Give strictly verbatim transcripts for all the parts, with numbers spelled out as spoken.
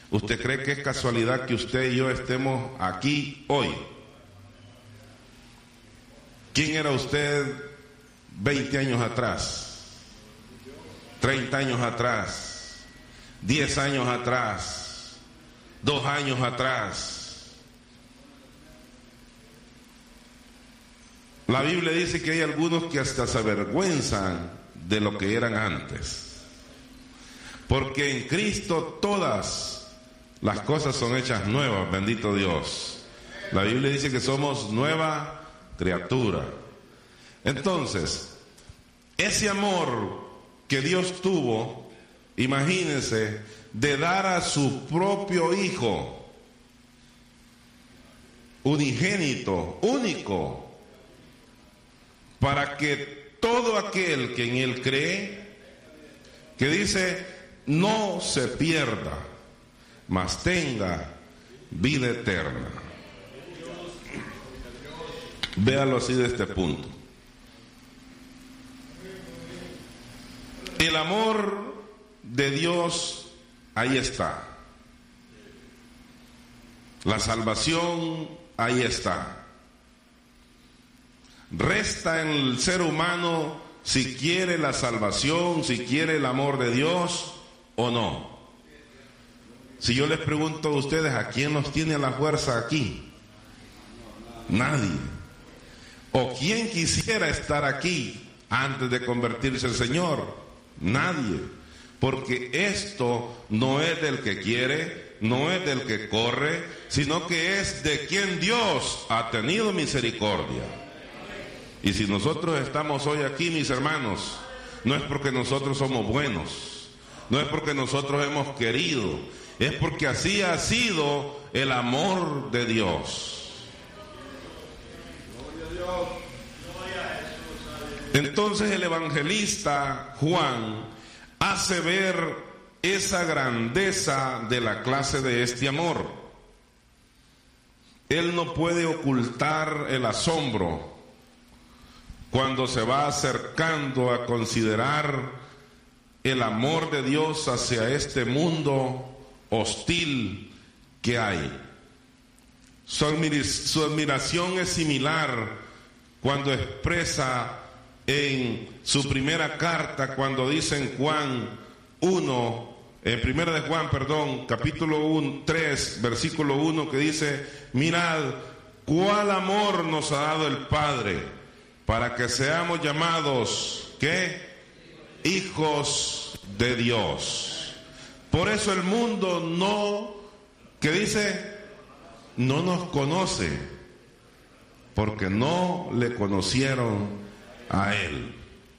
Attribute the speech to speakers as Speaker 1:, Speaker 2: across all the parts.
Speaker 1: ¿Usted cree que es casualidad que usted y yo estemos aquí hoy? ¿Quién era usted veinte años atrás? treinta años atrás, diez años atrás, dos años atrás. La Biblia dice que hay algunos que hasta se avergüenzan de lo que eran antes, porque en Cristo todas las cosas son hechas nuevas, bendito Dios. La Biblia dice que somos nueva criatura. Entonces, ese amor que Dios tuvo, imagínense, de dar a su propio Hijo unigénito, único, para que todo aquel que en Él cree, que dice, no se pierda, mas tenga vida eterna. Véalo así de este punto. El amor de Dios, ahí está. La salvación, ahí está. Resta en el ser humano si quiere la salvación, si quiere el amor de Dios o no. Si yo les pregunto a ustedes, ¿a quién nos tiene la fuerza aquí? Nadie. ¿O quién quisiera estar aquí antes de convertirse al Señor? Nadie. Porque esto no es del que quiere, no es del que corre, sino que es de quien Dios ha tenido misericordia. Y si nosotros estamos hoy aquí, mis hermanos, no es porque nosotros somos buenos, no es porque nosotros hemos querido, es porque así ha sido el amor de Dios. Entonces el evangelista Juan hace ver esa grandeza de la clase de este amor. Él no puede ocultar el asombro cuando se va acercando a considerar el amor de Dios hacia este mundo hostil que hay. Su admiración es similar cuando expresa en su primera carta, cuando dice en Juan uno, en primera de Juan, perdón, capítulo uno, tres, versículo uno, que dice, mirad cuál amor nos ha dado el Padre para que seamos llamados, ¿qué? Hijos de Dios. Por eso el mundo no, ¿qué dice? No nos conoce, porque no le conocieron a Él.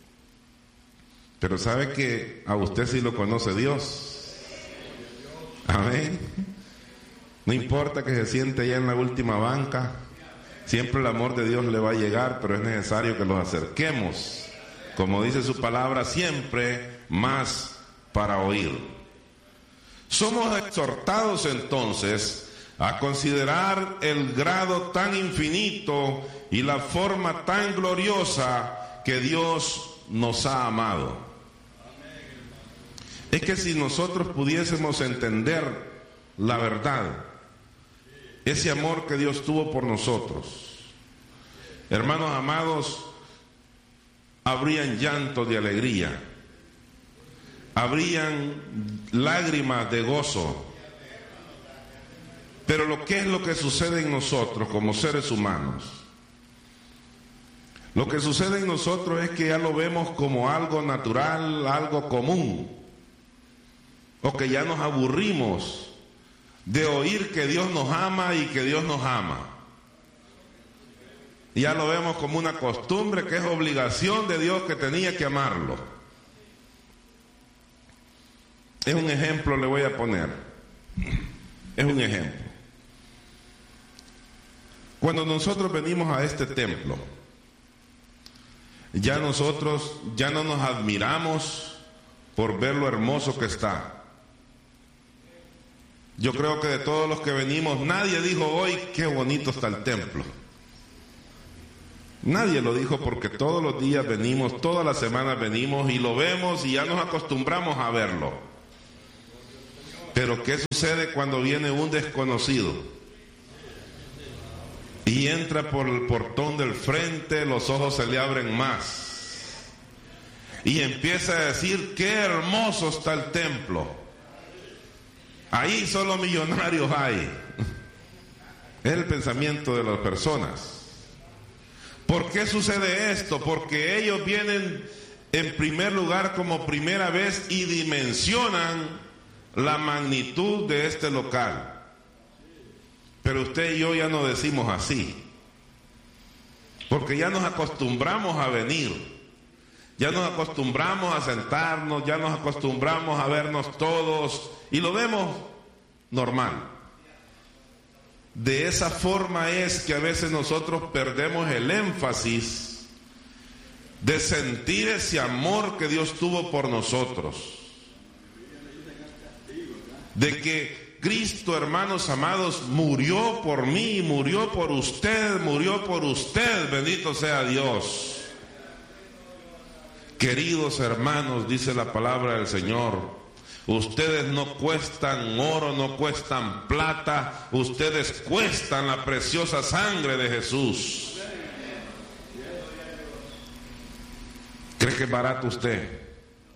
Speaker 1: Pero sabe que a usted sí lo conoce Dios. Amén. No importa que se siente allá en la última banca, siempre el amor de Dios le va a llegar, pero es necesario que los acerquemos, como dice su palabra, siempre más para oír. Somos exhortados entonces a considerar el grado tan infinito y la forma tan gloriosa que Dios nos ha amado. Es que si nosotros pudiésemos entender la verdad, ese amor que Dios tuvo por nosotros, hermanos amados, habrían llantos de alegría, habrían lágrimas de gozo. Pero lo que es lo que sucede en nosotros como seres humanos, lo que sucede en nosotros es que ya lo vemos como algo natural, algo común, o que ya nos aburrimos de oír que Dios nos ama y que Dios nos ama. Ya lo vemos como una costumbre, que es obligación de Dios, que tenía que amarlo. Es un ejemplo, le voy a poner. Es un ejemplo. Cuando nosotros venimos a este templo, ya nosotros ya no nos admiramos por ver lo hermoso que está. Yo creo que de todos los que venimos, nadie dijo hoy qué bonito está el templo. Nadie lo dijo, porque todos los días venimos, todas las semanas venimos y lo vemos y ya nos acostumbramos a verlo. Pero ¿qué sucede cuando viene un desconocido y entra por el portón del frente? Los ojos se le abren más y empieza a decir: qué hermoso está el templo, ahí solo millonarios hay. Es el pensamiento de las personas. ¿Por qué sucede esto? Porque ellos vienen en primer lugar como primera vez y dimensionan la magnitud de este local. Pero usted y yo ya no decimos así, porque ya nos acostumbramos a venir, ya nos acostumbramos a sentarnos, ya nos acostumbramos a vernos todos y lo vemos normal. De esa forma es que a veces nosotros perdemos el énfasis de sentir ese amor que Dios tuvo por nosotros. De que Cristo, hermanos amados, murió por mí, murió por usted, murió por usted, bendito sea Dios. Queridos hermanos, dice la palabra del Señor, ustedes no cuestan oro, no cuestan plata, ustedes cuestan la preciosa sangre de Jesús. ¿Cree que es barato usted?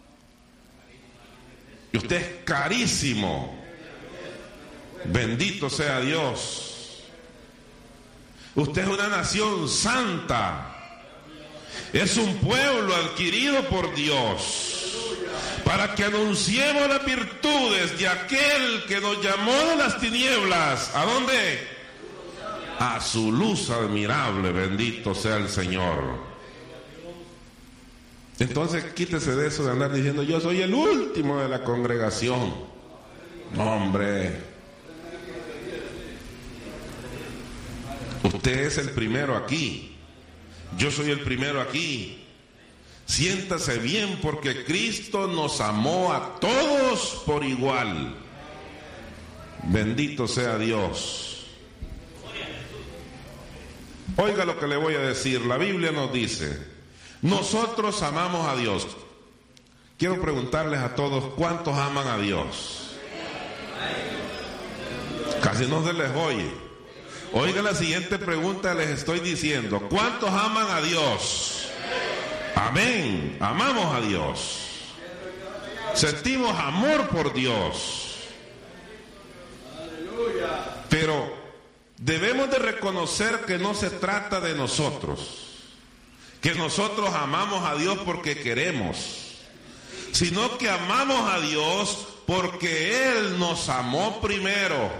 Speaker 1: Y usted es carísimo. Bendito sea Dios. Usted es una nación santa. Es un pueblo adquirido por Dios para que anunciemos las virtudes de aquel que nos llamó de las tinieblas. ¿A dónde? A su luz admirable. Bendito sea el Señor. Entonces quítese de eso de andar diciendo: yo soy el último de la congregación. No, hombre, usted es el primero aquí, yo soy el primero aquí. Siéntase bien, porque Cristo nos amó a todos por igual. Bendito sea Dios. Oiga lo que le voy a decir. La Biblia nos dice: nosotros amamos a Dios. Quiero preguntarles a todos: ¿cuántos aman a Dios? Casi no se les oye. Oiga la siguiente pregunta, les estoy diciendo: ¿cuántos aman a Dios? Amén. Amamos a Dios. Sentimos amor por Dios. Pero debemos de reconocer que no se trata de nosotros, que nosotros amamos a Dios porque queremos, sino que amamos a Dios porque Él nos amó primero.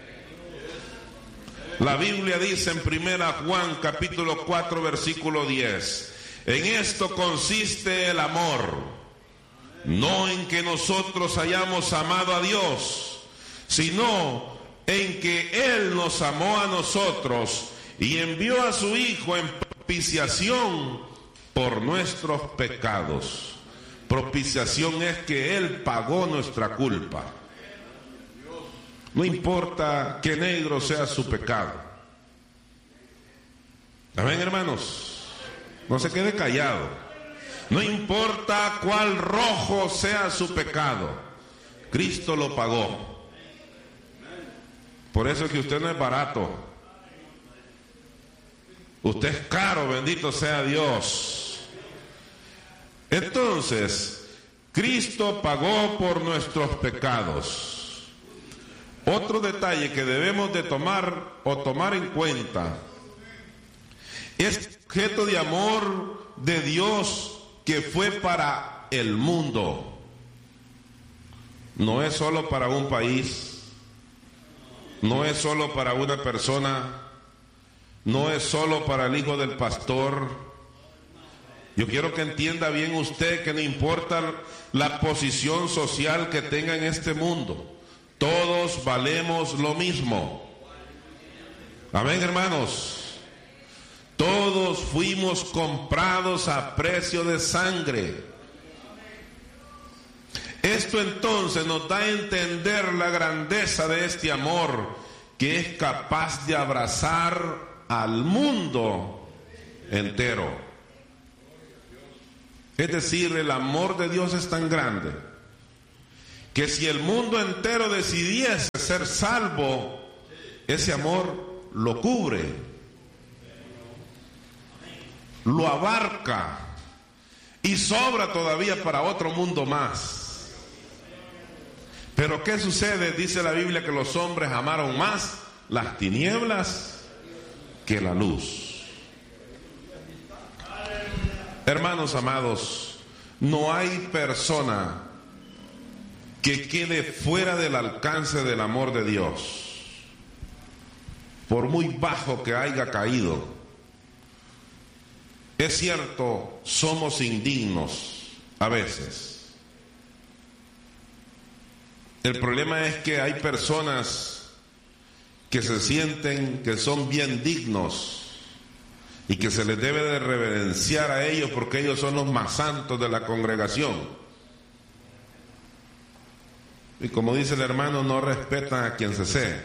Speaker 1: La Biblia dice en primera Juan capítulo cuatro versículo diez: en esto consiste el amor, no en que nosotros hayamos amado a Dios, sino en que Él nos amó a nosotros y envió a su Hijo en propiciación por nuestros pecados. Propiciación es que Él pagó nuestra culpa. No importa que negro sea su pecado. Amén, hermanos. No se quede callado. No importa cuál rojo sea su pecado, Cristo lo pagó. Por eso es que usted no es barato. Usted es caro, bendito sea Dios. Entonces, Cristo pagó por nuestros pecados. Otro detalle que debemos de tomar o tomar en cuenta es objeto de amor de Dios que fue para el mundo. No es solo para un país, no es solo para una persona, no es solo para el hijo del pastor. Yo quiero que entienda bien usted que no importa la posición social que tenga en este mundo, todos valemos lo mismo. Amén, hermanos. Todos fuimos comprados a precio de sangre. Esto entonces nos da a entender la grandeza de este amor que es capaz de abrazar al mundo entero. Es decir, el amor de Dios es tan grande que si el mundo entero decidiese ser salvo, ese amor lo cubre, lo abarca y sobra todavía para otro mundo más. Pero ¿qué sucede? Dice la Biblia que los hombres amaron más las tinieblas que la luz. Hermanos amados, no hay persona que quede fuera del alcance del amor de Dios, por muy bajo que haya caído. Es cierto, somos indignos a veces. El problema es que hay personas que se sienten que son bien dignos y que se les debe de reverenciar a ellos porque ellos son los más santos de la congregación. Y como dice el hermano, no respetan a quien se sea.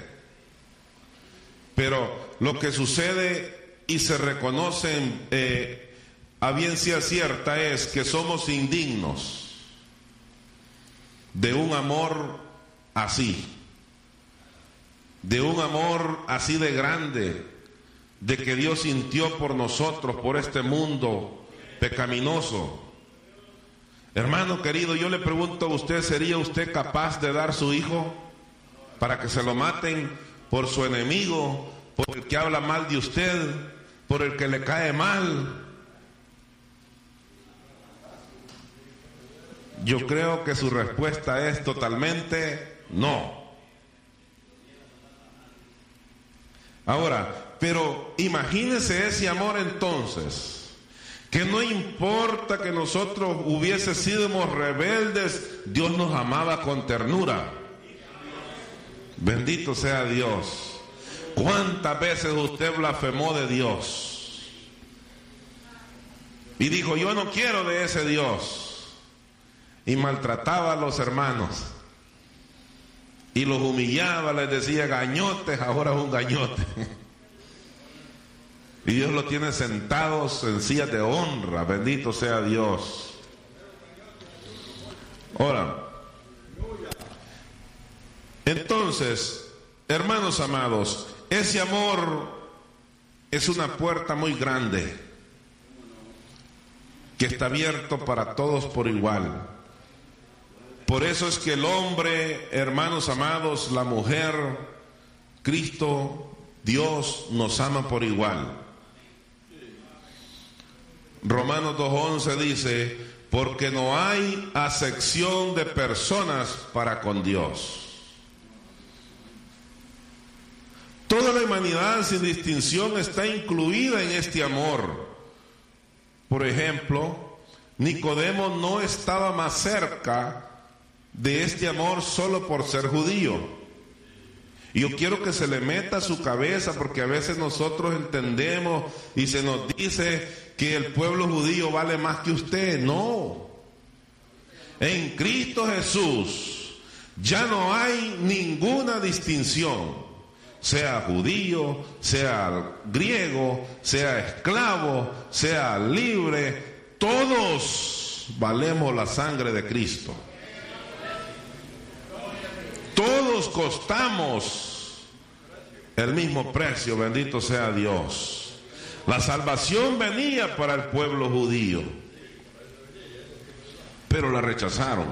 Speaker 1: Pero lo que sucede y se reconoce eh, a bien sea cierta es que somos indignos de un amor así, de un amor así de grande, de que Dios sintió por nosotros, por este mundo pecaminoso. Hermano querido, yo le pregunto a usted, ¿sería usted capaz de dar su hijo para que se lo maten por su enemigo, por el que habla mal de usted, por el que le cae mal? Yo creo que su respuesta es totalmente no. Ahora, pero imagínese ese amor entonces, que no importa que nosotros hubiésemos rebeldes, Dios nos amaba con ternura. Bendito sea Dios. ¿Cuántas veces usted blasfemó de Dios? Y dijo, yo no quiero de ese Dios. Y maltrataba a los hermanos. Y los humillaba, les decía gañotes, ahora es un gañote. Y Dios los tiene sentados en sillas de honra, bendito sea Dios. Ahora, entonces, hermanos amados, ese amor es una puerta muy grande que está abierto para todos por igual. Por eso es que el hombre, hermanos amados, la mujer, Cristo, Dios nos ama por igual. Romanos dos once dice, porque no hay acepción de personas para con Dios. Toda la humanidad sin distinción está incluida en este amor. Por ejemplo, Nicodemo no estaba más cerca de este amor solo por ser judío. Y yo quiero que se le meta a su cabeza, porque a veces nosotros entendemos y se nos dice que el pueblo judío vale más que usted. No. En Cristo Jesús ya no hay ninguna distinción, sea judío, sea griego, sea esclavo, sea libre, todos valemos la sangre de Cristo. Todos costamos el mismo precio, bendito sea Dios. La salvación venía para el pueblo judío, pero la rechazaron.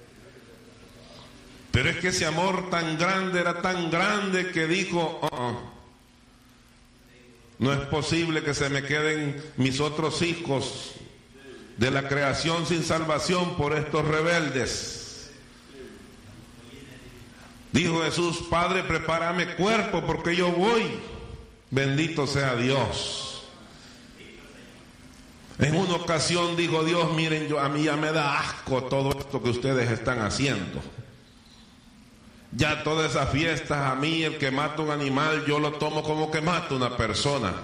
Speaker 1: Pero es que ese amor tan grande era tan grande que dijo, uh-uh, no es posible que se me queden mis otros hijos de la creación sin salvación por estos rebeldes. Dijo Jesús, Padre, prepárame cuerpo porque yo voy. Bendito sea Dios. En una ocasión dijo Dios, miren, yo, a mí ya me da asco todo esto que ustedes están haciendo. Ya todas esas fiestas, a mí el que mata un animal, yo lo tomo como que mata una persona.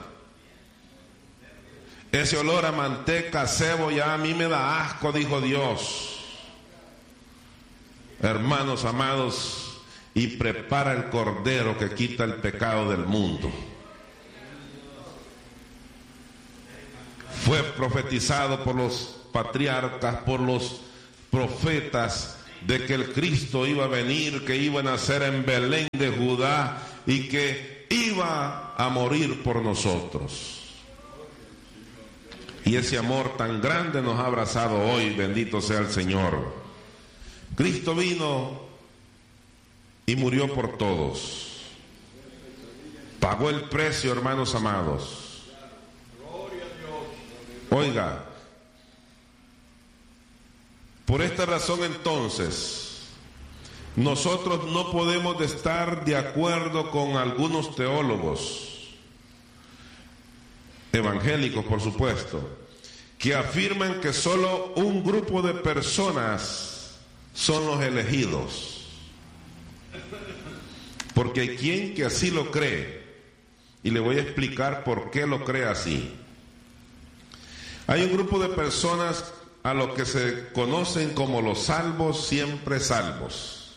Speaker 1: Ese olor a manteca, cebo, ya a mí me da asco, dijo Dios. Hermanos amados, y prepara el cordero que quita el pecado del mundo. Fue profetizado por los patriarcas, por los profetas, de que el Cristo iba a venir, que iba a nacer en Belén de Judá y que iba a morir por nosotros. Y ese amor tan grande nos ha abrazado hoy, bendito sea el Señor. Cristo vino y murió por todos. Pagó el precio, hermanos amados. Oiga, por esta razón entonces, nosotros no podemos estar de acuerdo con algunos teólogos evangélicos, por supuesto, que afirman que solo un grupo de personas son los elegidos. Porque hay quien que así lo cree, y le voy a explicar por qué lo cree así. Hay un grupo de personas a los que se conocen como los salvos, siempre salvos.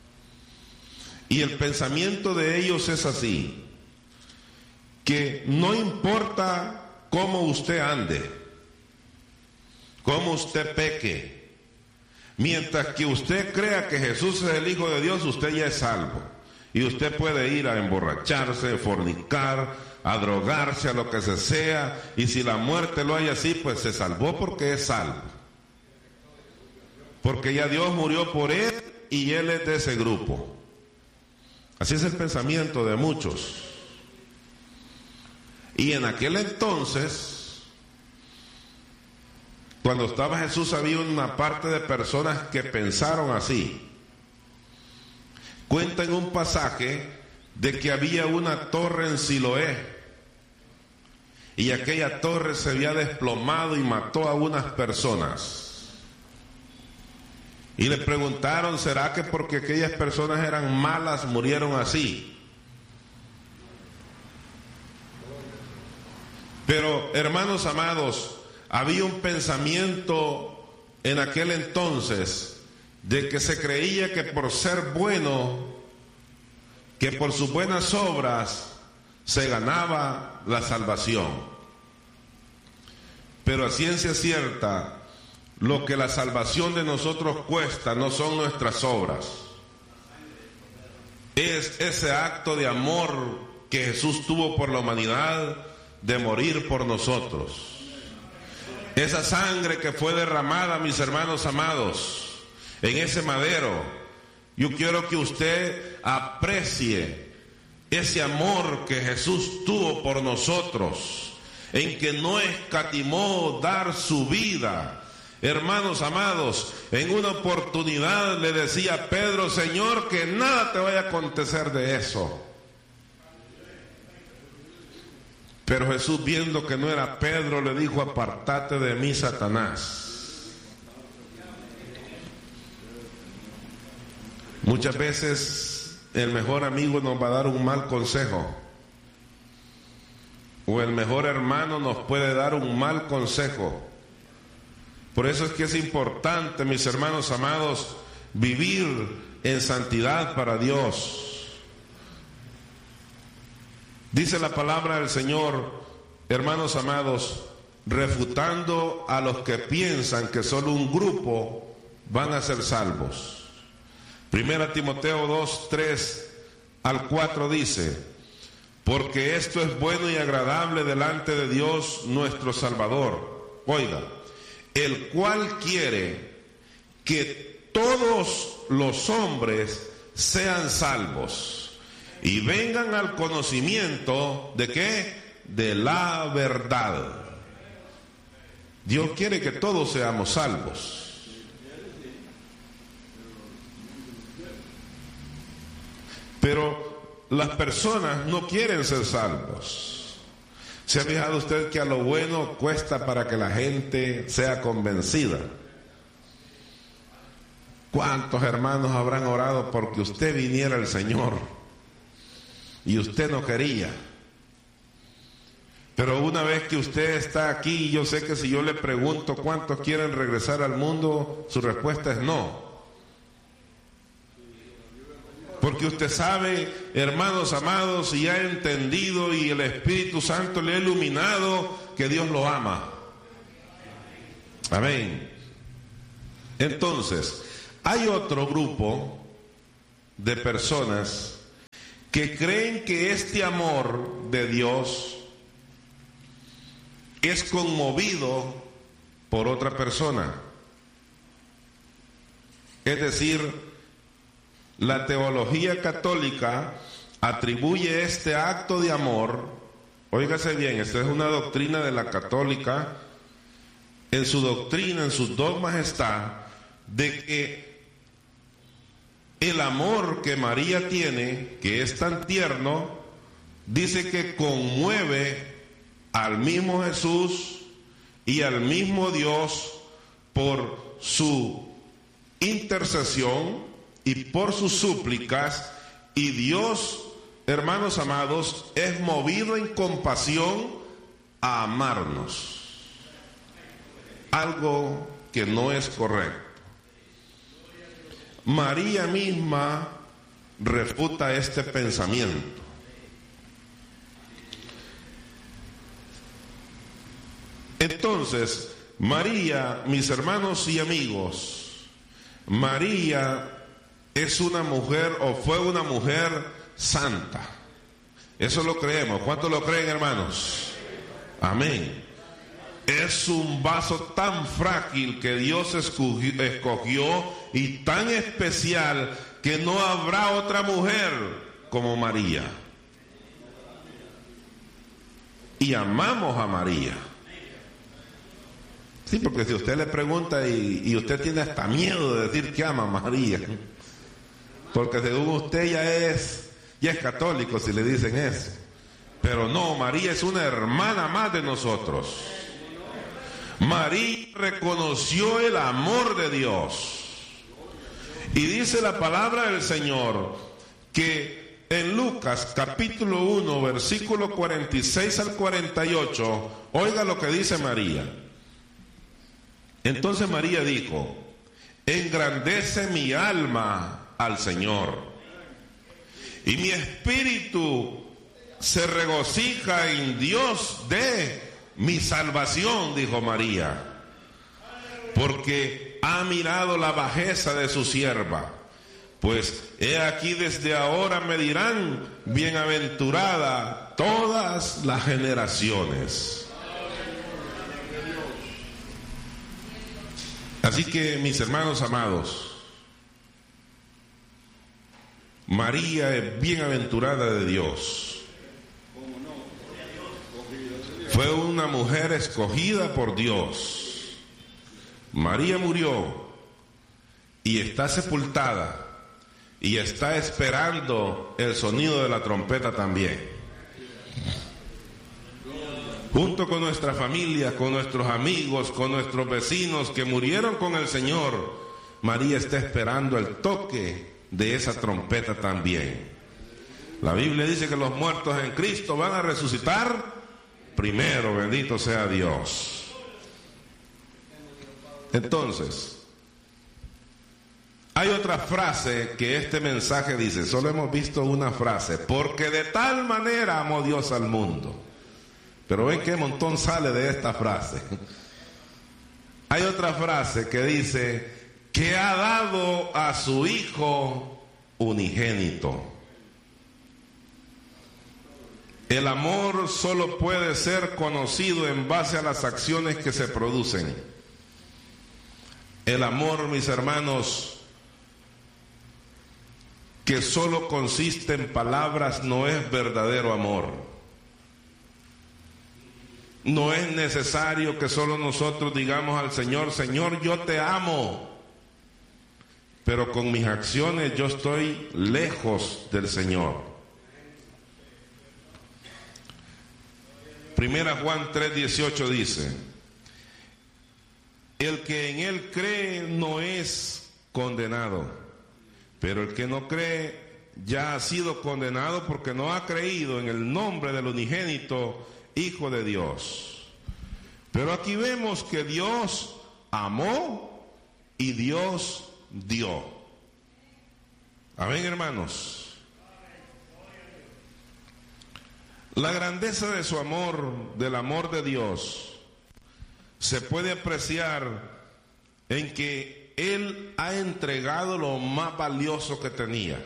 Speaker 1: Y el pensamiento de ellos es así: que no importa cómo usted ande, cómo usted peque, mientras que usted crea que Jesús es el Hijo de Dios, usted ya es salvo. Y usted puede ir a emborracharse, fornicar, a drogarse, a lo que se sea, y si la muerte lo hay así, pues se salvó porque es salvo. Porque ya Dios murió por él y él es de ese grupo. Así es el pensamiento de muchos. Y en aquel entonces, cuando estaba Jesús, había una parte de personas que pensaron así. Cuenta en un pasaje de que había una torre en Siloé y aquella torre se había desplomado y mató a unas personas. Y le preguntaron, ¿será que porque aquellas personas eran malas murieron así? Pero, hermanos amados, había un pensamiento en aquel entonces de que se creía que por ser bueno, que por sus buenas obras, se ganaba la salvación. Pero a ciencia cierta, lo que la salvación de nosotros cuesta no son nuestras obras. Es ese acto de amor que Jesús tuvo por la humanidad, de morir por nosotros. Esa sangre que fue derramada, mis hermanos amados, en ese madero. Yo quiero que usted aprecie ese amor que Jesús tuvo por nosotros, en que no escatimó dar su vida. Hermanos amados, en una oportunidad le decía a Pedro: Señor, que nada te vaya a acontecer de eso. Pero Jesús, viendo que no era Pedro, le dijo: apártate de mí, Satanás. Muchas veces el mejor amigo nos va a dar un mal consejo, o el mejor hermano nos puede dar un mal consejo. Por eso es que es importante, mis hermanos amados, vivir en santidad para Dios. Dice la palabra del Señor, hermanos amados, refutando a los que piensan que solo un grupo van a ser salvos. Primera Timoteo dos, tres al cuatro dice: porque esto es bueno y agradable delante de Dios nuestro Salvador. Oiga, el cual quiere que todos los hombres sean salvos y vengan al conocimiento de ¿qué? De la verdad. Dios quiere que todos seamos salvos. Pero las personas no quieren ser salvos. ¿Se ha fijado usted que a lo bueno cuesta para que la gente sea convencida? ¿Cuántos hermanos habrán orado porque usted viniera al Señor y usted no quería? Pero una vez que usted está aquí, yo sé que si yo le pregunto cuántos quieren regresar al mundo, su respuesta es no. Porque usted sabe, hermanos amados, y ha entendido y el Espíritu Santo le ha iluminado que Dios lo ama. Amén. Entonces, Hay otro grupo de personas que creen que este amor de Dios es conmovido por otra persona. Es decir, la teología católica atribuye este acto de amor, óigase bien, esta es una doctrina de la católica, en su doctrina, en sus dogmas está, de que el amor que María tiene, que es tan tierno, dice que conmueve al mismo Jesús y al mismo Dios por su intercesión y por sus súplicas, y Dios, hermanos amados, es movido en compasión a amarnos, algo que no es correcto. María misma refuta este pensamiento. Entonces, María, mis hermanos y amigos, María es una mujer o fue una mujer santa. Eso lo creemos. ¿Cuántos lo creen, hermanos? Amén. Es un vaso tan frágil que Dios escogió, escogió y tan especial que no habrá otra mujer como María. Y amamos a María. Sí, porque si usted le pregunta y, y usted tiene hasta miedo de decir que ama a María, porque según usted ya es, ya es católico si le dicen eso. Pero no, María es una hermana más de nosotros. María reconoció el amor de Dios. Y dice la palabra del Señor que en Lucas capítulo uno, versículo cuarenta y seis al cuarenta y ocho, oiga lo que dice María. Entonces María dijo: engrandece mi alma al Señor, y mi espíritu se regocija en Dios de mi salvación, dijo María, porque ha mirado la bajeza de su sierva. Pues he aquí desde ahora me dirán bienaventurada todas las generaciones. Así que, mis hermanos amados, María es bienaventurada de Dios. Fue una mujer escogida por Dios. María murió y está sepultada y está esperando el sonido de la trompeta también. Junto con nuestra familia, con nuestros amigos, con nuestros vecinos que murieron con el Señor, María está esperando el toque de esa trompeta también. La Biblia dice que los muertos en Cristo van a resucitar primero, bendito sea Dios. Entonces, hay otra frase que este mensaje dice, solo hemos visto una frase: porque de tal manera amó Dios al mundo. Pero ven qué montón sale de esta frase. Hay otra frase que dice que ha dado a su Hijo unigénito. El amor solo puede ser conocido en base a las acciones que se producen. El amor, mis hermanos, que solo consiste en palabras, no es verdadero amor. No es necesario que solo nosotros digamos al Señor: Señor, yo te amo, pero con mis acciones yo estoy lejos del Señor. Primera Juan tres dieciocho dice: el que en Él cree no es condenado, pero el que no cree ya ha sido condenado porque no ha creído en el nombre del unigénito Hijo de Dios. Pero aquí vemos que Dios amó y Dios dio. Amén, hermanos. La grandeza de su amor, del amor de Dios, se puede apreciar en que Él ha entregado lo más valioso que tenía.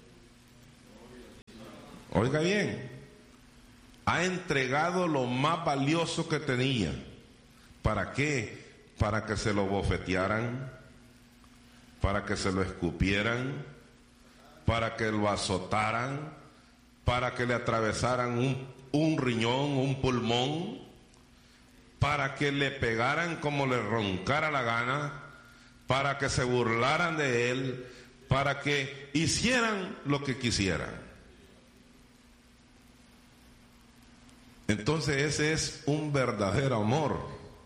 Speaker 1: Oiga bien, ha entregado lo más valioso que tenía. ¿Para qué? Para que se lo bofetearan, para que se lo escupieran, para que lo azotaran, para que le atravesaran un, un riñón, un pulmón, para que le pegaran como le roncara la gana, para que se burlaran de él, para que hicieran lo que quisieran. Entonces ese es un verdadero amor.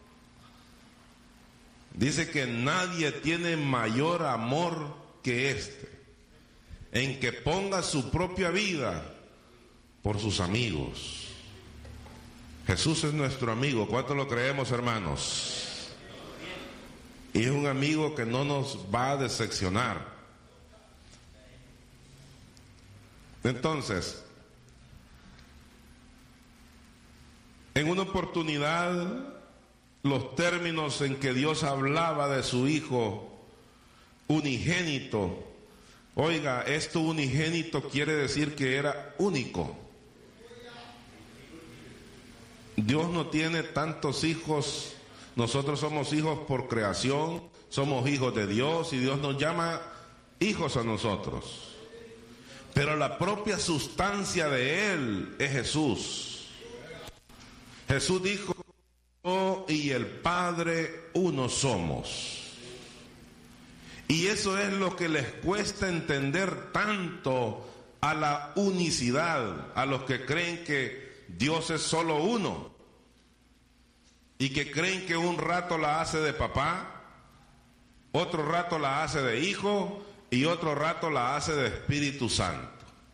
Speaker 1: Dice que nadie tiene mayor amor que este, en que ponga su propia vida por sus amigos. Jesús es nuestro amigo. ¿Cuánto lo creemos, hermanos? Y es un amigo que no nos va a decepcionar. Entonces, en una oportunidad, los términos en que Dios hablaba de su Hijo unigénito, oiga, esto unigénito quiere decir que era único. Dios no tiene tantos hijos. Nosotros somos hijos por creación, somos hijos de Dios y Dios nos llama hijos a nosotros. Pero la propia sustancia de Él es Jesús. Jesús dijo: yo y el Padre uno somos. Y eso es lo que les cuesta entender tanto a la unicidad, a los que creen que Dios es solo uno y que creen que un rato la hace de papá, otro rato la hace de hijo y otro rato la hace de Espíritu Santo.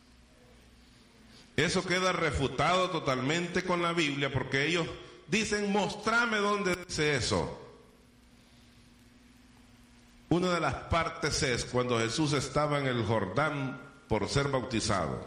Speaker 1: Eso queda refutado totalmente con la Biblia, porque ellos dicen: mostrame dónde dice eso. Una de las partes es cuando Jesús estaba en el Jordán por ser bautizado.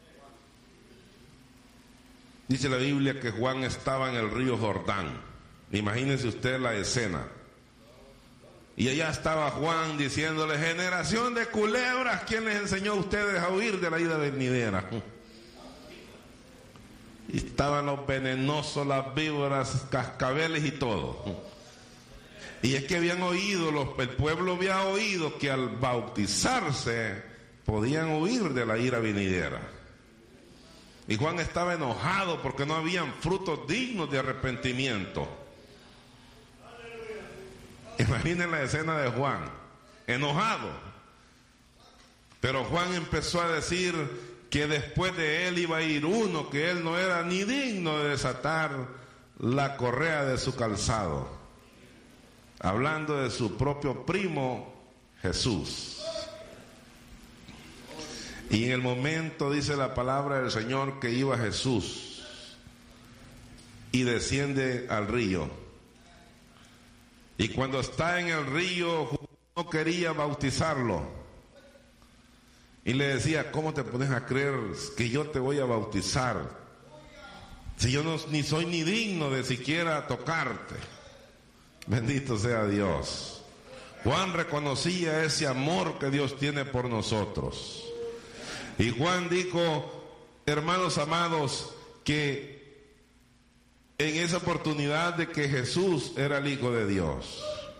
Speaker 1: Dice la Biblia que Juan estaba en el río Jordán. Imagínense usted la escena. Y allá estaba Juan diciéndole: generación de culebras, ¿quién les enseñó a ustedes a huir de la ira venidera? Y estaban los venenosos, las víboras, cascabeles y todo. Y es que habían oído, los, el pueblo había oído que al bautizarse podían huir de la ira venidera. Y Juan estaba enojado porque no habían frutos dignos de arrepentimiento. Imaginen la escena de Juan, enojado. Pero Juan empezó a decir que después de él iba a ir uno, que él no era ni digno de desatar la correa de su calzado, hablando de su propio primo Jesús. Y en el momento, dice la palabra del Señor, que iba Jesús y desciende al río. Y cuando está en el río, Juan no quería bautizarlo. Y le decía: ¿cómo te pones a creer que yo te voy a bautizar? Si yo no, ni soy ni digno de siquiera tocarte. Bendito sea Dios. Juan reconocía ese amor que Dios tiene por nosotros. Y Juan dijo, hermanos amados, que en esa oportunidad de que Jesús era el Hijo de Dios,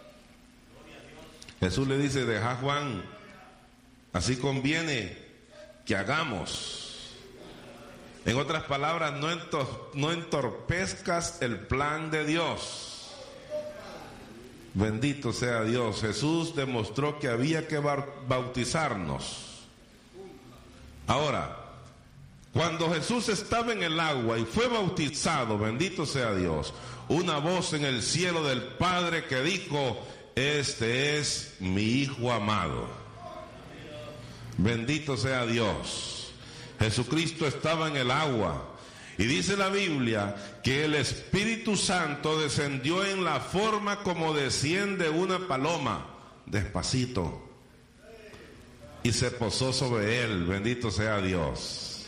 Speaker 1: Jesús le dice: deja, Juan, así conviene que hagamos. En otras palabras, no, entor- no entorpezcas el plan de Dios. Bendito sea Dios. Jesús demostró que había que bautizarnos. Ahora, cuando Jesús estaba en el agua y fue bautizado, bendito sea Dios, una voz en el cielo del Padre que dijo: este es mi Hijo amado. Bendito sea Dios. Jesucristo estaba en el agua. Y dice la Biblia que el Espíritu Santo descendió en la forma como desciende una paloma, despacito, y se posó sobre él. Bendito sea Dios.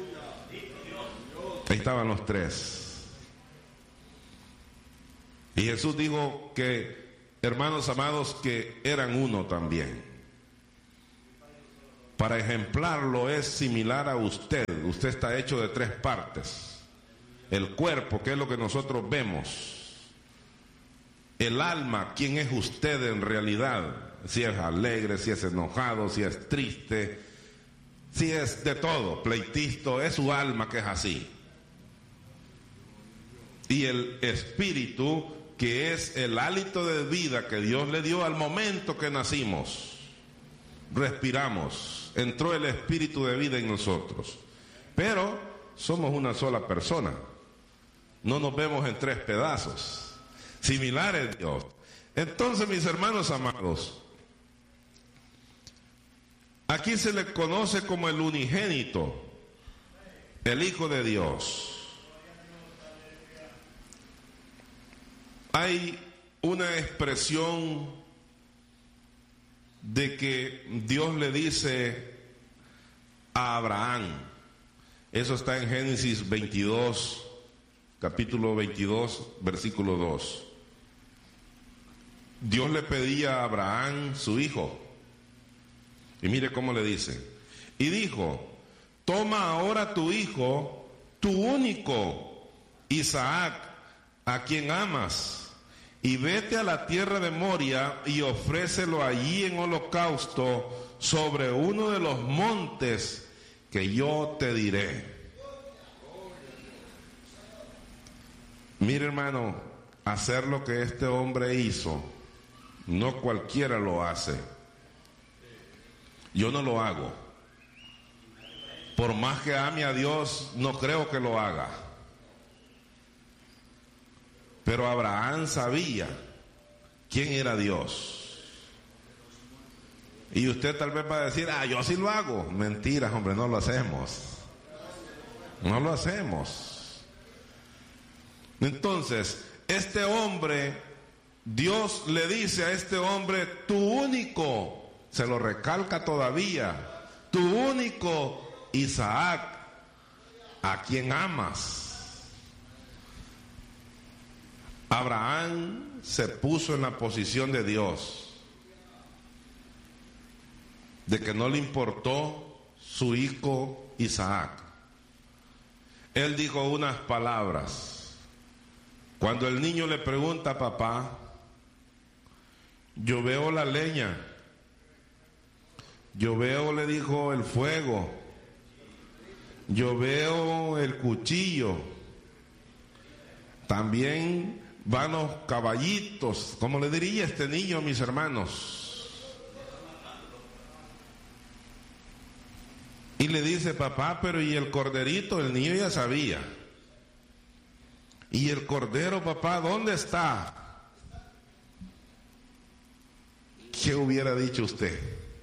Speaker 1: Ahí estaban los tres. Y Jesús dijo que hermanos amados, que eran uno también. Para ejemplarlo es similar a usted. Usted está hecho de tres partes. El cuerpo, que es lo que nosotros vemos. El alma, ¿quién es usted en realidad? Si es alegre, si es enojado, si es triste, si es de todo, pleitisto, es su alma que es así. Y el espíritu, que es el hálito de vida que Dios le dio al momento que nacimos. Respiramos, entró el espíritu de vida en nosotros. Pero somos una sola persona. No nos vemos en tres pedazos. Similares a Dios. Entonces, mis hermanos amados, aquí se le conoce como el unigénito, el Hijo de Dios. Hay una expresión de que Dios le dice a Abraham, eso está en Génesis veintidós, capítulo veintidós, versículo dos. Dios le pedía a Abraham su hijo. Y mire cómo le dice. Y dijo, toma ahora tu hijo, tu único, Isaac, a quien amas, y vete a la tierra de Moria y ofrécelo allí en holocausto sobre uno de los montes que yo te diré. Mire, hermano, hacer lo que este hombre hizo, no cualquiera lo hace. Yo no lo hago. Por más que ame a Dios, no creo que lo haga. Pero Abraham sabía quién era Dios. Y usted tal vez va a decir, ah, yo sí lo hago. Mentiras, hombre, no lo hacemos. No lo hacemos. Entonces, este hombre, Dios le dice a este hombre, tu único, se lo recalca todavía, tu único Isaac, a quien amas. Abraham se puso en la posición de Dios, de que no le importó su hijo Isaac. Él dijo unas palabras. Cuando el niño le pregunta a papá, yo veo la leña, yo veo, le dijo, el fuego, yo veo el cuchillo, también van los caballitos, como le diría este niño a mis hermanos. Y le dice, papá, pero ¿y el corderito? El niño ya sabía. ¿Y el cordero, papá, dónde está? ¿Qué hubiera dicho usted?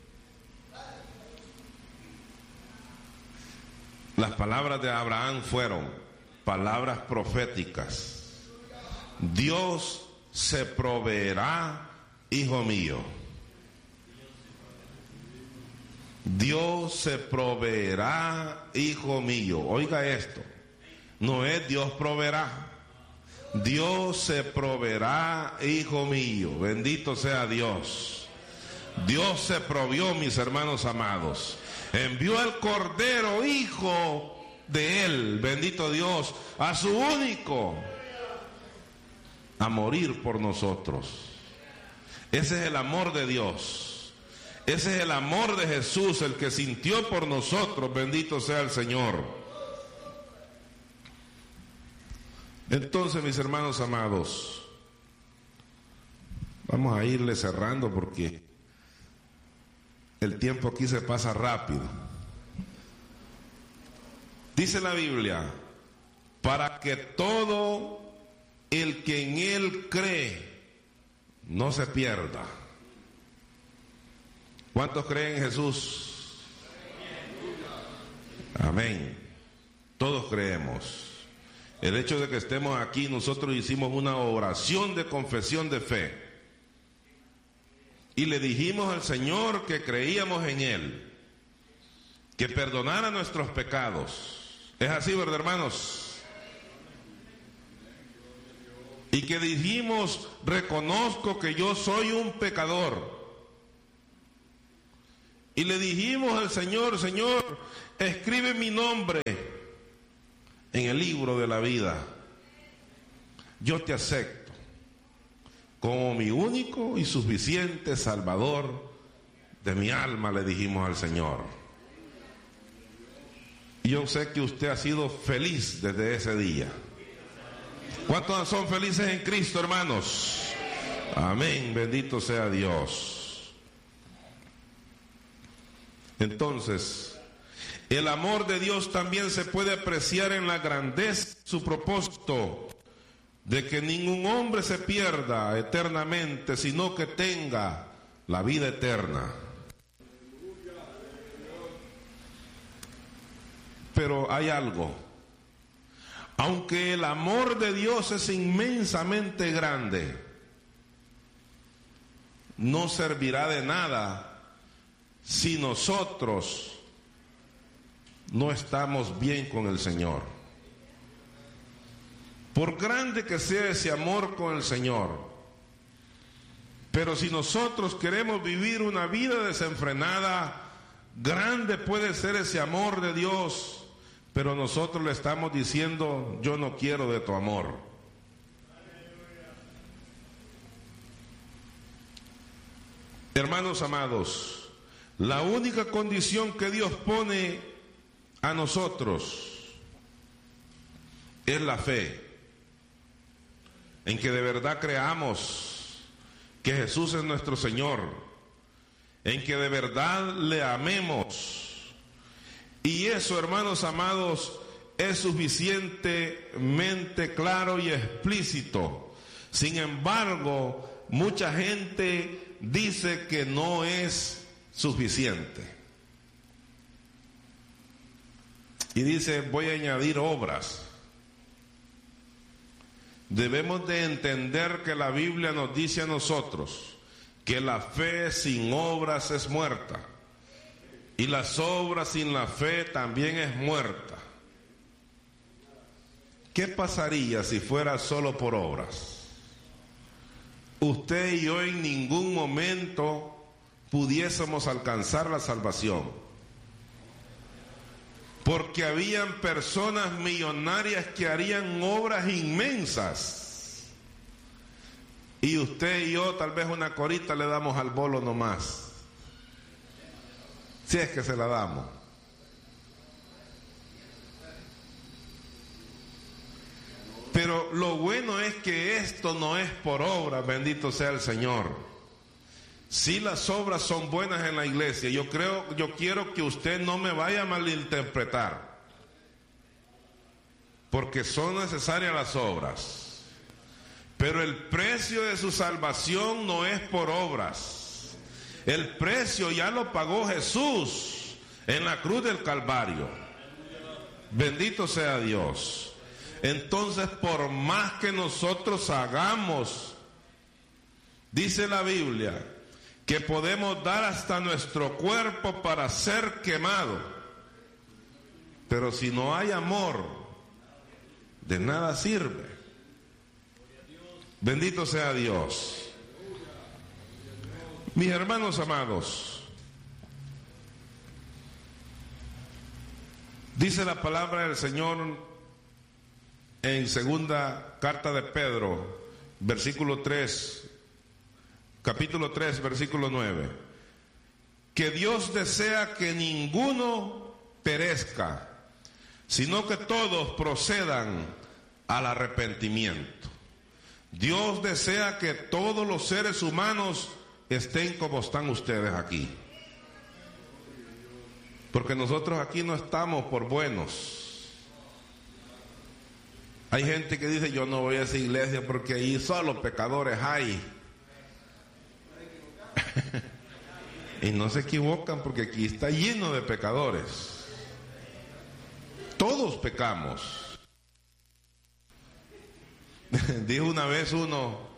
Speaker 1: Las palabras de Abraham fueron palabras proféticas. Dios se proveerá, hijo mío. Dios se proveerá, hijo mío. Oiga esto. No es Dios proveerá. Dios se proveerá, hijo mío. Bendito sea Dios. Dios se provió, mis hermanos amados. Envió al Cordero, hijo de él, bendito Dios, a su único, a morir por nosotros. Ese es el amor de Dios. Ese es el amor de Jesús, el que sintió por nosotros, bendito sea el Señor. Entonces, mis hermanos amados, vamos a irle cerrando porque el tiempo aquí se pasa rápido. Dice la Biblia, para que todo el que en él cree no se pierda. ¿Cuántos creen en Jesús? Amén. Todos creemos. El hecho de que estemos aquí, nosotros hicimos una oración de confesión de fe. Y le dijimos al Señor que creíamos en Él, que perdonara nuestros pecados. ¿Es así, verdad, hermanos? y que dijimos, reconozco que yo soy un pecador. Y le dijimos al Señor, Señor, escribe mi nombre en el libro de la vida. Yo te acepto como mi único y suficiente Salvador de mi alma, le dijimos al Señor. Y yo sé que usted ha sido feliz desde ese día. ¿Cuántos son felices en Cristo, hermanos? Amén, bendito sea Dios. Entonces, el amor de Dios también se puede apreciar en la grandeza de su propósito de que ningún hombre se pierda eternamente, sino que tenga la vida eterna. Pero hay algo. Aunque el amor de Dios es inmensamente grande, no servirá de nada si nosotros no estamos bien con el Señor. Por grande que sea ese amor con el Señor, pero si nosotros queremos vivir una vida desenfrenada, grande puede ser ese amor de Dios, pero nosotros le estamos diciendo, yo no quiero de tu amor. Hermanos amados, la única condición que Dios pone a nosotros es la fe, en que de verdad creamos que Jesús es nuestro Señor, en que de verdad le amemos. Y eso, hermanos amados, es suficientemente claro y explícito. Sin embargo, mucha gente dice que no es suficiente. Y dice, voy a añadir obras. Debemos de entender que la Biblia nos dice a nosotros que la fe sin obras es muerta. Y las obras sin la fe también es muerta. ¿Qué pasaría si fuera solo por obras? Usted y yo en ningún momento pudiésemos alcanzar la salvación. Porque habían personas millonarias que harían obras inmensas. Y usted y yo tal vez una corita le damos al bolo nomás. Si es que se la damos. Pero lo bueno es que esto no es por obra, bendito sea el Señor. Si las obras son buenas en la iglesia, yo creo, yo quiero que usted no me vaya a malinterpretar, porque son necesarias las obras. Pero el precio de su salvación no es por obras. El precio ya lo pagó Jesús en la cruz del Calvario. Bendito sea Dios. Entonces, por más que nosotros hagamos, dice la Biblia, que podemos dar hasta nuestro cuerpo para ser quemado. Pero si no hay amor, de nada sirve. Bendito sea Dios. Mis hermanos amados, dice la palabra del Señor en segunda carta de Pedro, versículo tres, capítulo tres, versículo nueve, que Dios desea que ninguno perezca, sino que todos procedan al arrepentimiento. Dios desea que todos los seres humanos estén como están ustedes aquí, porque nosotros aquí no estamos por buenos. Hay gente que dice, yo no voy a esa iglesia porque ahí solo pecadores hay. Y no se equivocan, porque aquí está lleno de pecadores. Todos pecamos. Dijo una vez uno,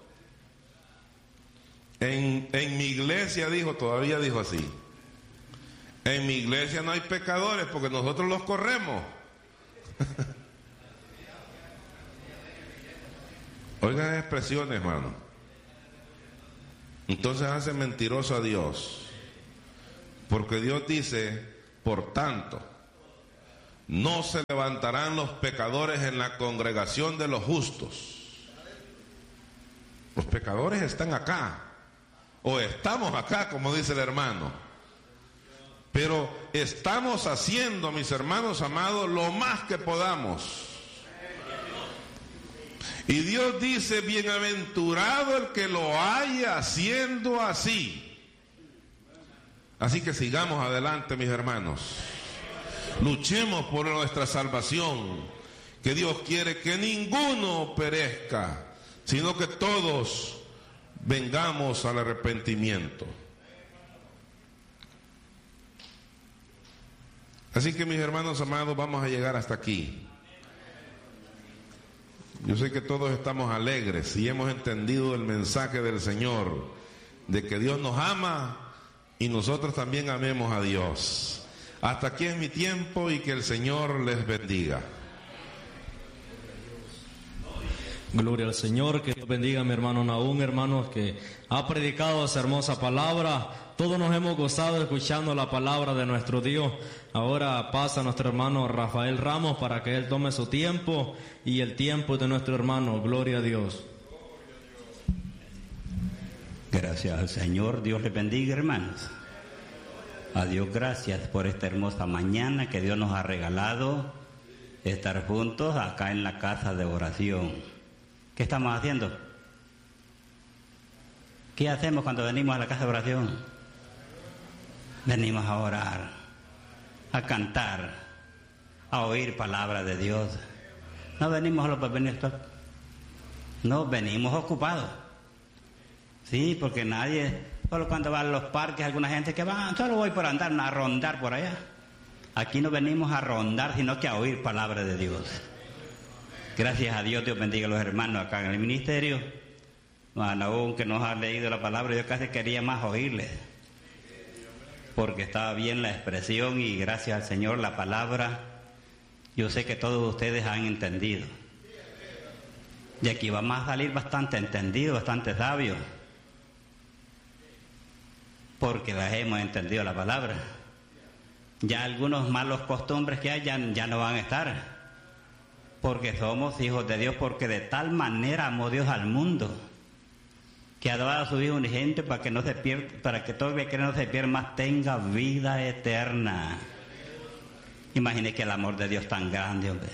Speaker 1: En, en mi iglesia, dijo, todavía dijo así, en mi iglesia no hay pecadores porque nosotros los corremos. Oigan expresiones, hermano. Entonces hace mentiroso a Dios. Porque Dios dice, por tanto, no se levantarán los pecadores en la congregación de los justos. Los pecadores están acá, o estamos acá, como dice el hermano. Pero estamos haciendo, mis hermanos amados, lo más que podamos. Y Dios dice, bienaventurado el que lo haya haciendo así. Así que sigamos adelante, mis hermanos. Luchemos por nuestra salvación, que Dios quiere que ninguno perezca, sino que todos vengamos al arrepentimiento. Así que, mis hermanos amados, vamos a llegar hasta aquí. Yo sé que todos estamos alegres y hemos entendido el mensaje del Señor, de que Dios nos ama y nosotros también amemos a Dios. Hasta aquí es mi tiempo y que el Señor les bendiga.
Speaker 2: Gloria al Señor, que Dios bendiga a mi hermano Nahum, hermanos, que ha predicado esa hermosa palabra. Todos nos hemos gozado escuchando la palabra de nuestro Dios. Ahora pasa nuestro hermano Rafael Ramos para que él tome su tiempo y el tiempo de nuestro hermano. Gloria a Dios.
Speaker 3: Gracias al Señor. Dios les bendiga, hermanos. A Dios gracias por esta hermosa mañana que Dios nos ha regalado, estar juntos acá en la casa de oración. ¿Qué estamos haciendo? ¿Qué hacemos cuando venimos a la casa de oración? Venimos a orar, a cantar, a oír palabra de Dios. No venimos a los porvenir, no, venimos ocupados. Sí, porque nadie, solo cuando va a los parques, alguna gente que va, solo voy por andar, a rondar por allá. Aquí no venimos a rondar, sino que a oír palabra de Dios. Gracias a Dios, Dios bendiga a los hermanos acá en el ministerio. Aún que nos ha leído la palabra, yo casi quería más oírles, porque estaba bien la expresión y gracias al Señor la palabra, yo sé que todos ustedes han entendido. Y aquí vamos a salir bastante entendidos, bastante sabios, porque las hemos entendido la palabra. Ya algunos malos costumbres que hay ya, ya no van a estar, porque somos hijos de Dios, porque de tal manera amó Dios al mundo, que ha dado a su Hijo unigénito para que no se pierda, para que todo el que no se pierda más tenga vida eterna. Imagine que el amor de Dios tan grande, hombre.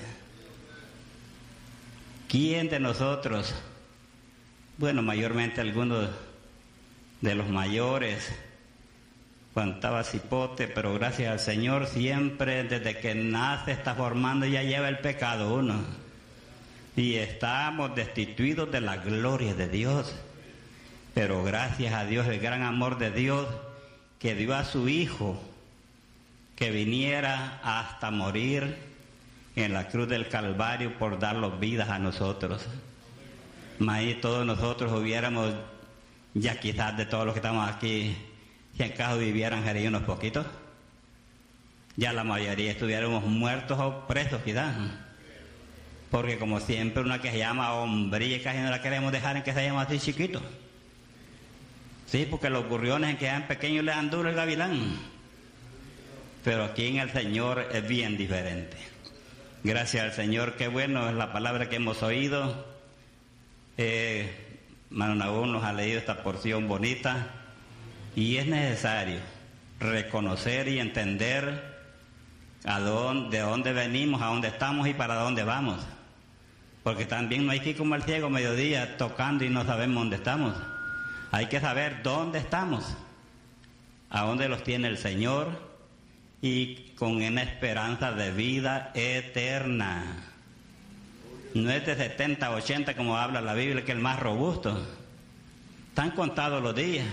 Speaker 3: ¿Quién de nosotros, bueno, mayormente algunos de los mayores, cuando estaba cipote, pero gracias al Señor siempre desde que nace está formando, ya lleva el pecado uno, y estamos destituidos de la gloria de Dios. Pero gracias a Dios, el gran amor de Dios, que dio a su Hijo que viniera hasta morir en la cruz del Calvario por darnos vidas a nosotros. Más todos nosotros hubiéramos, ya quizás de todos los que estamos aquí, si en caso vivieran sería unos poquitos, ya la mayoría estuviéramos muertos o presos quizás. Porque como siempre una que se llama hombría, casi no la queremos dejar en que se llama así chiquito. Sí, porque los gorriones en que dan pequeños le dan duro el gavilán. Pero aquí en el Señor es bien diferente. Gracias al Señor, qué bueno es la palabra que hemos oído. Eh, Mano Nahum nos ha leído esta porción bonita. Y es necesario reconocer y entender a dónde, de dónde venimos, a dónde estamos y para dónde vamos. Porque también no hay que ir como el ciego mediodía tocando y no sabemos dónde estamos. Hay que saber dónde estamos, a dónde los tiene el Señor y con una esperanza de vida eterna. No es de setenta, ochenta como habla la Biblia, que es el más robusto. Están contados los días.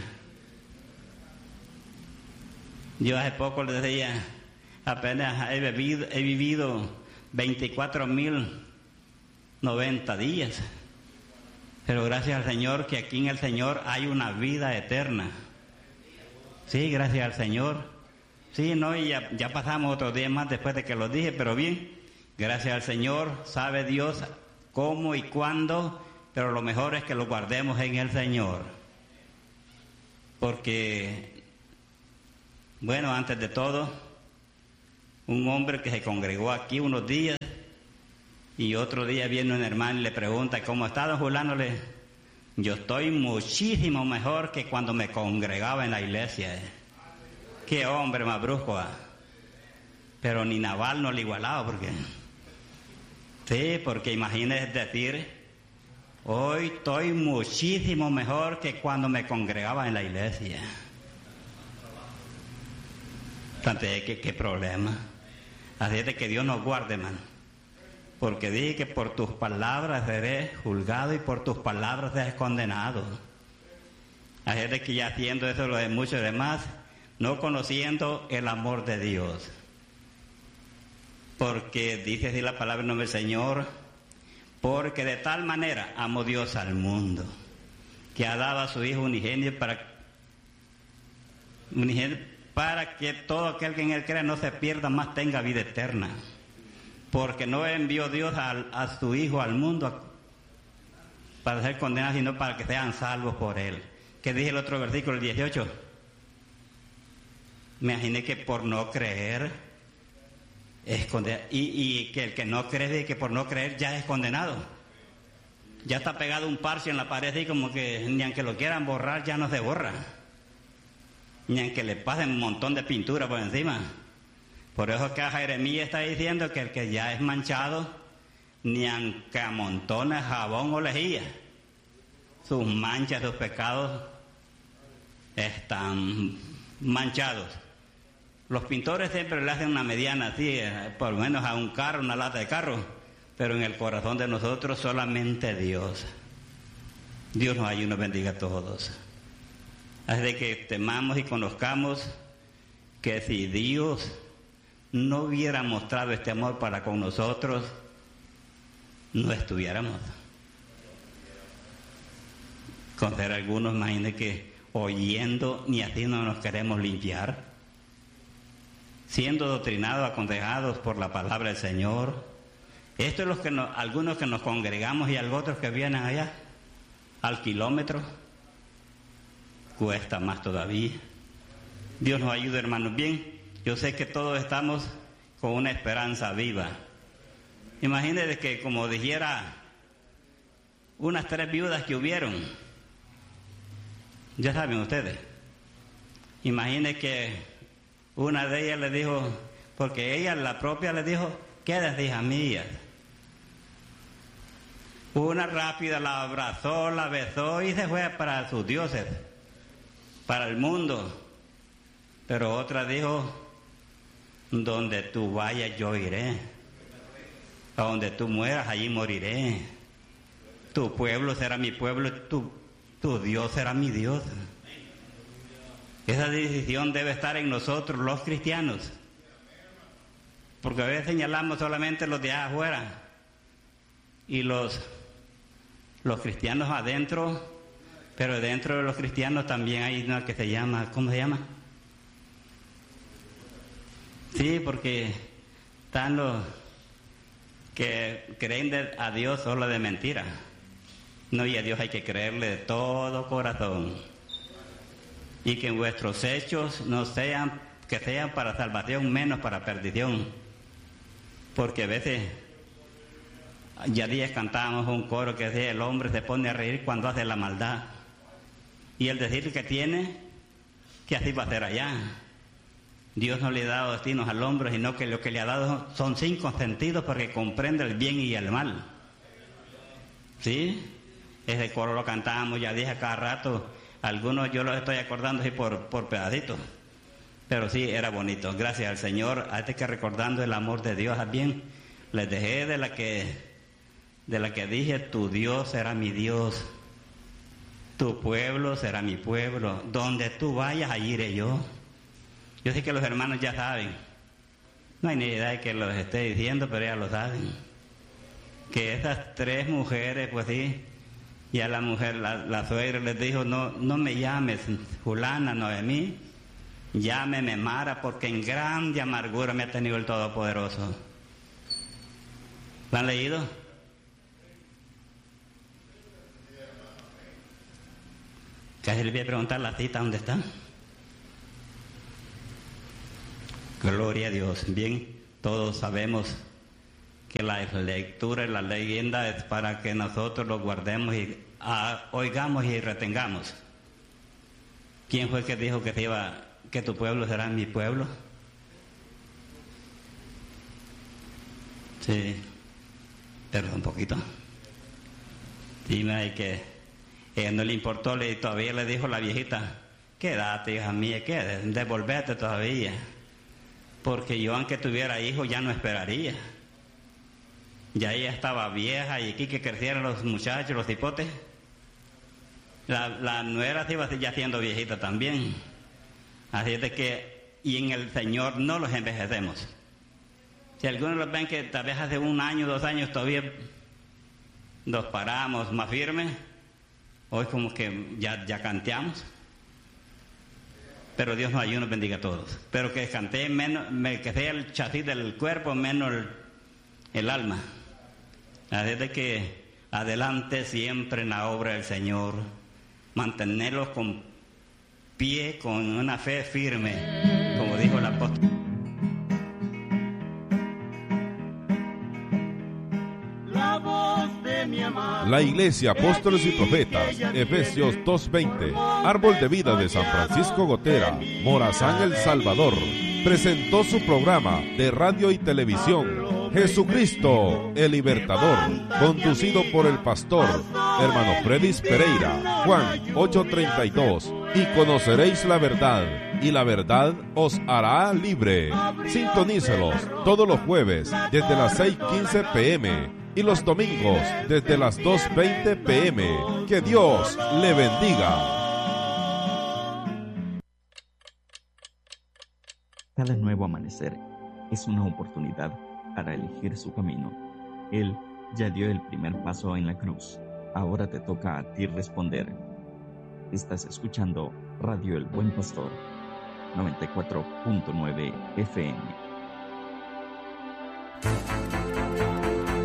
Speaker 3: Yo hace poco les decía, apenas he vivido, he vivido veinticuatro mil noventa días. Pero gracias al Señor que aquí en el Señor hay una vida eterna. Sí, gracias al Señor. Sí, no, y ya, ya pasamos otros días más después de que lo dije, pero bien, gracias al Señor, sabe Dios cómo y cuándo pero lo mejor es que lo guardemos en el Señor. Porque, bueno, antes de todo, un hombre que se congregó aquí unos días y otro día viene un hermano y le pregunta, ¿cómo está, don Fulano? Le, yo estoy muchísimo mejor que cuando me congregaba en la iglesia. Qué hombre más brusco. Pero ni Naval no le igualaba, porque... Sí, porque imagínese decir, hoy estoy muchísimo mejor que cuando me congregaba en la iglesia. Entonces, ¿qué, qué problema? Así es de que Dios nos guarde, hermano. Porque dije que por tus palabras seré juzgado y por tus palabras seré condenado. Así es de que ya haciendo eso lo de muchos demás, no conociendo el amor de Dios. Porque dice así la palabra en nombre del Señor, porque de tal manera amó Dios al mundo, que ha dado a su Hijo unigénito para, unigénito para que todo aquel que en él crea no se pierda, más tenga vida eterna. Porque no envió Dios a, a su Hijo al mundo para ser condenado, sino para que sean salvos por él. ¿Qué dice el otro versículo, el dieciocho? Me imaginé que por no creer es condenado, y, y que el que no cree, que por no creer ya es condenado. Ya está pegado un parche en la pared y como que ni aunque lo quieran borrar ya no se borra, ni aunque le pasen un montón de pintura por encima. Por eso es que a Jeremías está diciendo que el que ya es manchado, ni aunque amontone jabón o lejía, sus manchas, sus pecados están manchados. Los pintores siempre le hacen una mediana así, por lo menos a un carro, una lata de carro, pero en el corazón de nosotros solamente Dios. Dios nos ayude y nos bendiga a todos. Así de que temamos y conozcamos que si Dios no hubiera mostrado este amor para con nosotros, no estuviéramos. Con ser algunos, imagínense que oyendo ni así no nos queremos limpiar, siendo doctrinados, aconsejados por la palabra del Señor. Esto es lo que nos, algunos que nos congregamos y otros que vienen allá al kilómetro, cuesta más todavía. Dios nos ayude, hermanos. Bien, yo sé que todos estamos con una esperanza viva. Imagínense que, como dijera, unas tres viudas que hubieron, ya saben ustedes, imagínense que una de ellas le dijo, porque ella la propia le dijo, quédate, hija mía. Una rápida la abrazó, la besó y se fue para sus dioses, para el mundo. Pero otra dijo, donde tú vayas yo iré, a donde tú mueras allí moriré. Tu pueblo será mi pueblo, tu, tu Dios será mi Dios. Esa decisión debe estar en nosotros los cristianos, porque a veces señalamos solamente los de afuera y los, los cristianos adentro, pero dentro de los cristianos también hay una que se llama, ¿cómo se llama? Sí, porque están los que creen de, a Dios solo de mentira. No, y a Dios hay que creerle de todo corazón. Y que vuestros hechos no sean, que sean para salvación, menos para perdición. Porque a veces, ya días cantábamos un coro que decía, el hombre se pone a reír cuando hace la maldad. Y el decir que tiene, que así va a ser allá. Dios no le ha dado destinos al hombre, sino que lo que le ha dado son cinco sentidos para que comprenda el bien y el mal. ¿Sí? Ese coro lo cantábamos, ya dije cada rato. Algunos yo los estoy acordando así por, por pedacitos. Pero sí, era bonito. Gracias al Señor. Hasta que recordando el amor de Dios, bien, les dejé de la que, de la que dije, tu Dios será mi Dios. Tu pueblo será mi pueblo. Donde tú vayas, allí iré yo. Yo sé que los hermanos ya saben. No hay necesidad de que los esté diciendo, pero ya lo saben. Que esas tres mujeres, pues sí, ya la mujer, la, la suegra les dijo, no, no me llames fulana, Noemí, llámeme Mara, porque en grande amargura me ha tenido el Todopoderoso. ¿Lo han leído? Casi le voy a preguntar la cita, ¿dónde está? Gloria a Dios. Bien, todos sabemos que la lectura y la leyenda es para que nosotros lo guardemos y ah, oigamos y retengamos. ¿Quién fue el que dijo que, se iba, que tu pueblo será mi pueblo? Sí, perdón un poquito. Dime que ella no le importó, le, todavía le dijo la viejita, quédate, hija mía, quédate, devolvete todavía. Porque yo, aunque tuviera hijos, ya no esperaría. Ya ella estaba vieja y aquí que crecieran los muchachos, los hipotes. La, la nuera se iba ya siendo viejita también. Así es de que, y en el Señor no los envejecemos. Si algunos los ven que tal vez hace un año, dos años todavía nos paramos más firmes, hoy como que ya, ya canteamos. Pero Dios nos ayude y nos bendiga a todos. Pero que cante menos, que sea el chasis del cuerpo, menos el, el alma. Así de que adelante siempre en la obra del Señor. Mantenerlos con pie, con una fe firme, como dijo el apóstol.
Speaker 1: La Iglesia Apóstoles y Profetas, Efesios dos veinte, Árbol de Vida de San Francisco Gotera, Morazán, El Salvador, presentó su programa de radio y televisión, Jesucristo, el Libertador, conducido por el pastor, hermano Fredis Pereira, Juan ocho treinta y dos, y conoceréis la verdad, y la verdad os hará libre. Sintonícelos todos los jueves desde las seis quince pm y los domingos desde las dos veinte pm. Que Dios le bendiga.
Speaker 4: Cada nuevo amanecer es una oportunidad para elegir su camino. Él ya dio el primer paso en la cruz. Ahora te toca a ti responder. Estás escuchando Radio El Buen Pastor, noventa y cuatro punto nueve F M.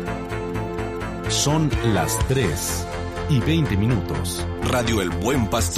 Speaker 5: Son las tres y veinte minutos. Radio El Buen Pastor.